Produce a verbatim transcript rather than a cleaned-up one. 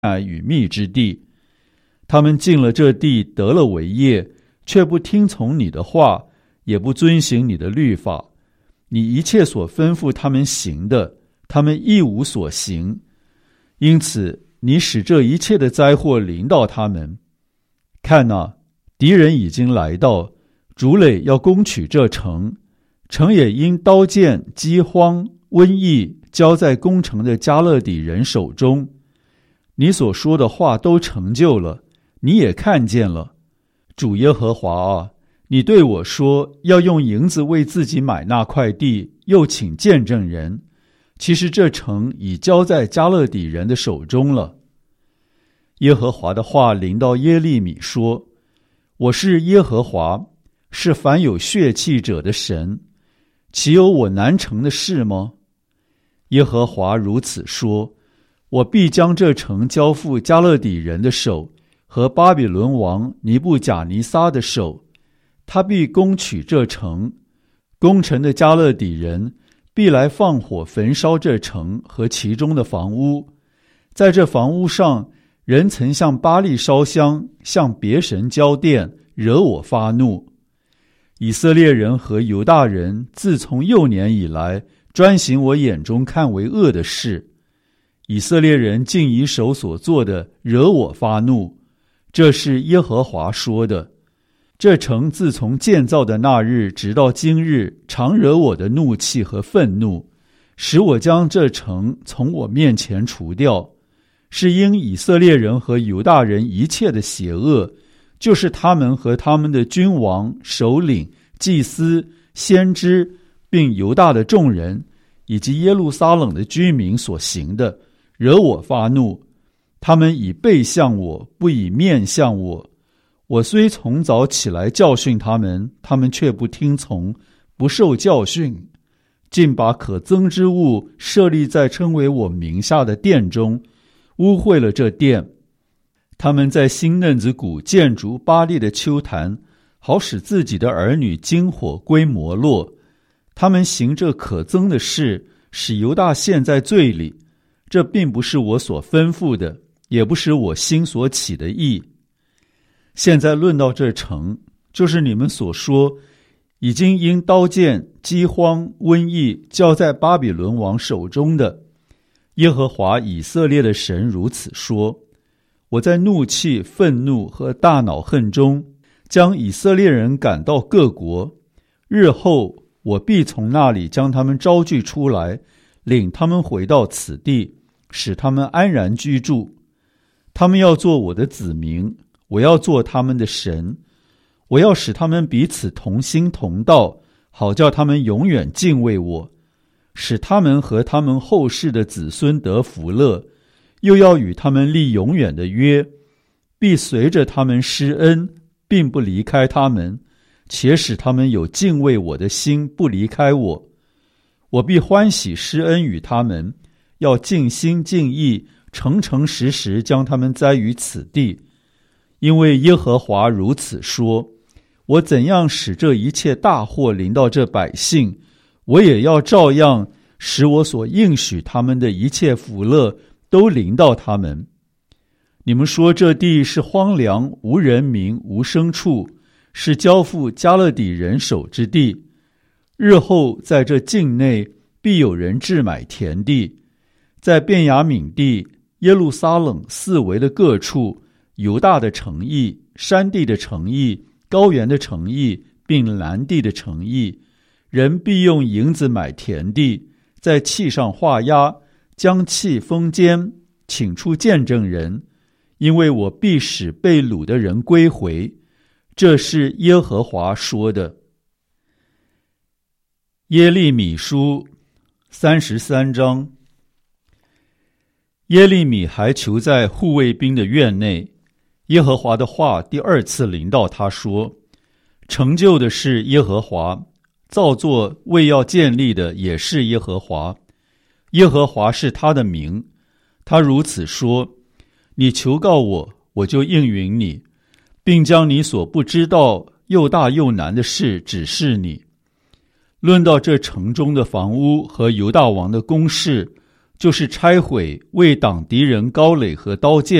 乃与密之地。他们进了这地，得了为业，却不听从你的话，也不遵行你的律法。你一切所吩咐他们行的，他们一无所行。因此你使这一切的灾祸临到他们。看哪，敌人已经来到，筑垒要攻取这城，城也因刀剑、饥荒、瘟疫交在攻城的加勒底人手中。你所说的话都成就了，你也看见了。主耶和华啊，你对我说要用银子为自己买那块地，又请见证人。其实这城已交在加勒底人的手中了。耶和华的话临到耶利米说：我是耶和华，是凡有血气者的神，岂有我难成的事吗？耶和华如此说：我必将这城交付加勒底人的手和巴比伦王尼布甲尼撒的手，他必攻取这城。攻城的加勒底人必来放火焚烧这城和其中的房屋。在这房屋上，人曾向巴力烧香，向别神交奠，惹我发怒。以色列人和犹大人自从幼年以来，专行我眼中看为恶的事。以色列人竟以手所做的惹我发怒，这是耶和华说的。这城自从建造的那日直到今日，常惹我的怒气和愤怒，使我将这城从我面前除掉。是因以色列人和犹大人一切的邪恶，就是他们和他们的君王、首领、祭司、先知，并犹大的众人，以及耶路撒冷的居民所行的，惹我发怒。他们以背向我，不以面向我。我虽从早起来教训他们，他们却不听从，不受教训，竟把可憎之物设立在称为我名下的殿中，污秽了这殿。他们在新嫩子谷建筑巴力的丘坛，好使自己的儿女经火归摩洛。他们行这可憎的事，使犹大陷在罪里。这并不是我所吩咐的，也不是我心所起的意。现在论到这城，就是你们所说已经因刀剑、饥荒、瘟疫交在巴比伦王手中的。耶和华以色列的神如此说：我在怒气、愤怒和大恼恨中，将以色列人赶到各国。日后我必从那里将他们招聚出来，领他们回到此地，使他们安然居住。他们要做我的子民，我要做他们的神。我要使他们彼此同心同道，好叫他们永远敬畏我，使他们和他们后世的子孙得福乐，又要与他们立永远的约，必随着他们施恩，并不离开他们，且使他们有敬畏我的心，不离开我。我必欢喜施恩与他们，要尽心尽意，诚诚实实将他们栽于此地。因为耶和华如此说：我怎样使这一切大祸临到这百姓，我也要照样使我所应许他们的一切福乐都临到他们。你们说这地是荒凉，无人民，无牲畜，是交付加勒底人手之地。日后在这境内必有人置买田地，在便雅悯地、耶路撒冷四围的各处，犹大的城邑、山地的城邑、高原的城邑，并南地的城邑，人必用银子买田地，在契上画押，将契封缄，请出见证人，因为我必使被掳的人归回。这是耶和华说的。耶利米书三十三章。耶利米还囚在护卫兵的院内，耶和华的话第二次临到他说：成就的是耶和华，造作为要建立的也是耶和华。耶和华是他的名。他如此说：你求告我，我就应允你，并将你所不知道又大又难的事指示你。论到这城中的房屋和犹大王的宫室， 就是拆毁为挡敌人高垒和刀剑，